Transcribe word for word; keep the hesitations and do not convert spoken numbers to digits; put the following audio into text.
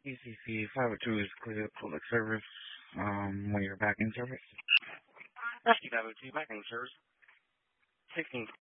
E C C five oh two is clear public service. Um, when you're back in service. Rescue five oh two back in service. sixteen